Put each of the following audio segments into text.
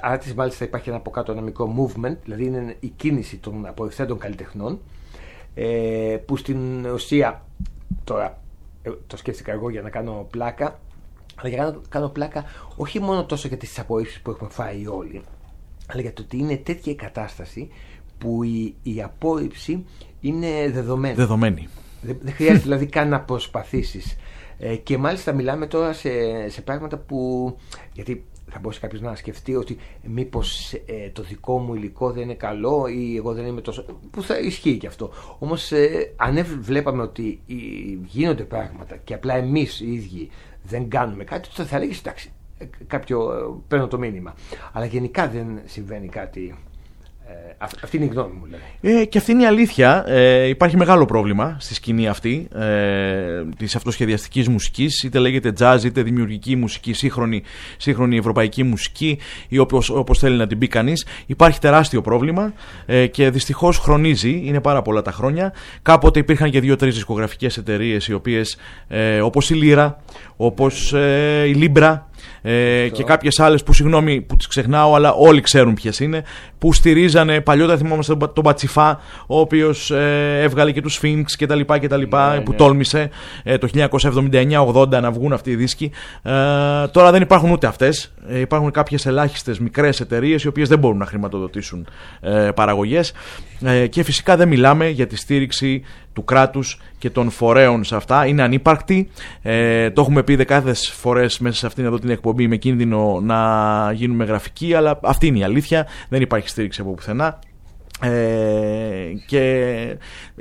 artists μάλιστα υπάρχει από κάτω ένα μικρό movement, δηλαδή είναι η κίνηση των απορριφθέντων καλλιτεχνών, που στην ουσία τώρα το σκέφτηκα εγώ για να κάνω πλάκα, αλλά για να κάνω πλάκα όχι μόνο τόσο για τις απορρίψεις που έχουμε φάει όλοι, αλλά για το ότι είναι τέτοια η κατάσταση που η απόρριψη είναι δεδομένη. Δεν χρειάζεται δηλαδή καν να προσπαθήσεις. Και μάλιστα μιλάμε τώρα σε πράγματα που, γιατί θα μπορούσε κάποιος να σκεφτεί ότι μήπως το δικό μου υλικό δεν είναι καλό ή εγώ δεν είμαι τόσο, που θα ισχύει και αυτό. Όμως αν βλέπαμε ότι γίνονται πράγματα και απλά εμείς οι ίδιοι δεν κάνουμε κάτι, τότε θα λέγεις εντάξει, παίρνω το μήνυμα. Αλλά γενικά δεν συμβαίνει κάτι. Αυτή είναι η γνώμη μου, δηλαδή. Και αυτή είναι η αλήθεια. Υπάρχει μεγάλο πρόβλημα στη σκηνή αυτή της αυτοσχεδιαστικής μουσικής, είτε λέγεται jazz, είτε δημιουργική μουσική, σύγχρονη ευρωπαϊκή μουσική, ή όπως θέλει να την πει κανείς. Υπάρχει τεράστιο πρόβλημα και δυστυχώς χρονίζει, είναι πάρα πολλά τα χρόνια. Κάποτε υπήρχαν και 2-3 δισκογραφικές εταιρείες, οι οποίες, όπως η Lyra, όπως η Libra, και κάποιες άλλες που συγγνώμη που τις ξεχνάω, αλλά όλοι ξέρουν ποιες είναι, που στηρίζανε παλιότερα, θυμόμαστε τον Πατσιφά, ο οποίος έβγαλε και τους Sphinx και τα λοιπά, που τόλμησε το 1979-80 να βγουν αυτοί οι δίσκοι. Τώρα δεν υπάρχουν ούτε αυτές. Υπάρχουν κάποιες ελάχιστες μικρές εταιρείες οι οποίες δεν μπορούν να χρηματοδοτήσουν παραγωγές, και φυσικά δεν μιλάμε για τη στήριξη του κράτους και των φορέων σε αυτά. Είναι ανύπαρκτη. Το έχουμε πει δεκάδες φορές μέσα σε αυτήν εδώ την εκπομπή, με κίνδυνο να γίνουμε γραφικοί, αλλά αυτή είναι η αλήθεια. Δεν υπάρχει στήριξη από πουθενά. Και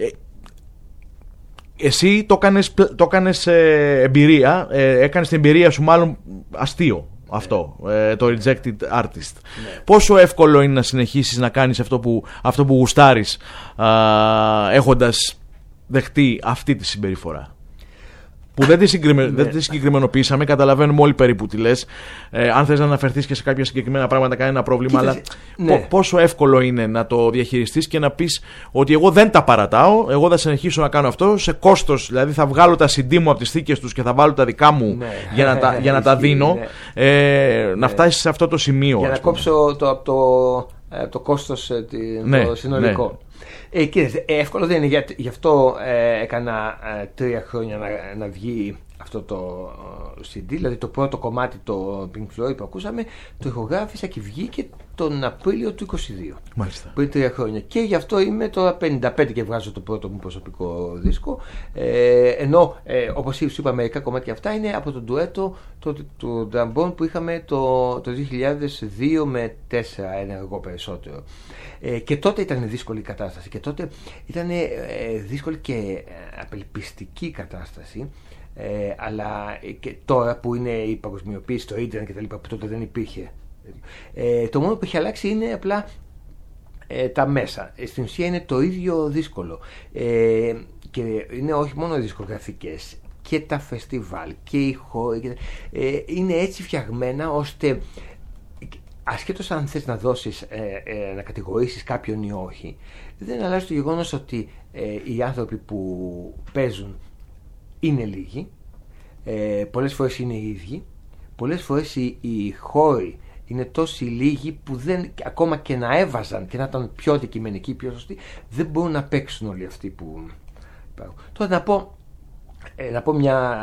εσύ το κάνεις εμπειρία, έκανες την εμπειρία σου μάλλον αστείο αυτό, το rejected artist. Ναι. Πόσο εύκολο είναι να συνεχίσεις να κάνεις αυτό που γουστάρεις, έχοντας δεχτεί αυτή τη συμπεριφορά που δεν τη συγκεκριμενοποιήσαμε, καταλαβαίνουμε όλοι περίπου τι λες. Αν θες να αναφερθείς και σε κάποια συγκεκριμένα πράγματα, κανένα πρόβλημα. Αλλά πόσο εύκολο είναι να το διαχειριστείς και να πεις ότι εγώ δεν τα παρατάω, εγώ θα συνεχίσω να κάνω αυτό σε κόστος, δηλαδή θα βγάλω τα CD μου από τις θήκες τους και θα βάλω τα δικά μου για να τα δίνω, να φτάσεις σε αυτό το σημείο. Για να κόψω το κόστος το συνολικό. Ναι. Κύριε, εύκολο δεν είναι, γι' αυτό έκανα 3 χρόνια να βγει αυτό το CD, δηλαδή το πρώτο κομμάτι, το Pink Floyd που ακούσαμε, το ηχογράφησα και βγήκε τον Απρίλιο του 22. Μάλιστα. Πριν 3 χρόνια. Και γι' αυτό είμαι τώρα 55 και βγάζω το πρώτο μου προσωπικό δίσκο. Ενώ, όπως σου είπα, μερικά κομμάτια αυτά είναι από το ντουέτο του Drum που είχαμε το 2002 με 4 ενεργό περισσότερο. Και τότε ήταν δύσκολη η κατάσταση και τότε ήταν δύσκολη και απελπιστική η κατάσταση. Αλλά και τώρα που είναι η παγκοσμιοποίηση, το ίντερνετ και τα λοιπά, που τότε δεν υπήρχε, το μόνο που έχει αλλάξει είναι απλά τα μέσα. Στην ουσία είναι το ίδιο δύσκολο, και είναι όχι μόνο οι δισκογραφικές και τα φεστιβάλ και οι χώροι, είναι έτσι φτιαγμένα ώστε ασχέτως αν θες να δώσεις, να κατηγορήσεις κάποιον ή όχι, δεν αλλάζει το γεγονός ότι οι άνθρωποι που παίζουν είναι λίγοι, πολλές φορές είναι οι ίδιοι, πολλές φορές οι χώροι είναι τόσοι λίγοι που δεν, ακόμα και να έβαζαν και να ήταν πιο αντικειμενικοί, πιο σωστοί, δεν μπορούν να παίξουν όλοι αυτοί που υπάρχουν. Τώρα να πω μια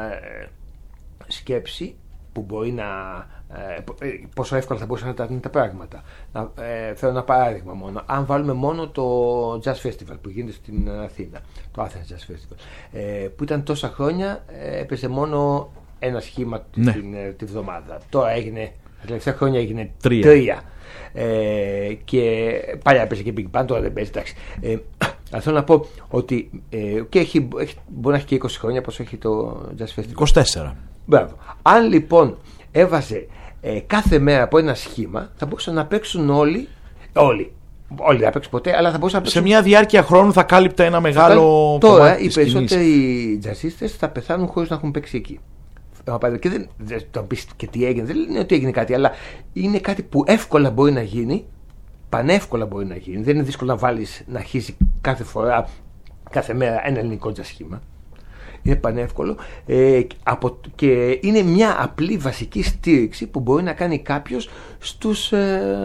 σκέψη που μπορεί να, πόσο εύκολα θα μπορούσαν να είναι τα πράγματα. Θέλω ένα παράδειγμα μόνο. Αν βάλουμε μόνο το Jazz Festival που γίνεται στην Αθήνα, το Athens Jazz Festival, που ήταν τόσα χρόνια, έπαιζε μόνο ένα σχήμα τη βδομάδα. Τώρα έγινε, τα τελευταία χρόνια έγινε 3. Και παλιά έπαιζε και Big Band, τώρα δεν παίζει, εντάξει. Αλλά θέλω να πω ότι και μπορεί να έχει και 20 χρόνια, όπως έχει το Jazz Festival. 24. Μπράβο. Αν λοιπόν έβαζε κάθε μέρα από ένα σχήμα, θα μπορούσαν να παίξουν όλοι δεν θα παίξουν ποτέ, αλλά θα μπορούσαν να παίξουν. Σε μια διάρκεια χρόνου θα κάλυπτε ένα μεγάλο τώρα κομμάτι. Οι περισσότεροι τζαζίστες θα πεθάνουν χωρίς να έχουν παίξει εκεί. Και δεν το πεις και τι έγινε, δεν είναι ότι έγινε κάτι, αλλά είναι κάτι που εύκολα μπορεί να γίνει, πανεύκολα μπορεί να γίνει. Δεν είναι δύσκολο να βάλεις, να αρχίσει κάθε μέρα ένα ελληνικό τζαζ σχήμα. Είναι πανεύκολο, και είναι μια απλή βασική στήριξη που μπορεί να κάνει κάποιος στους